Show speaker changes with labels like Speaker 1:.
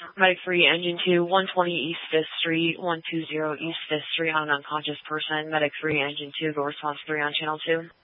Speaker 1: Medic 3, Engine 2, 120 East 5th Street, 120 East 5th Street on an unconscious person. Medic 3, Engine 2, go response 3 on Channel 2.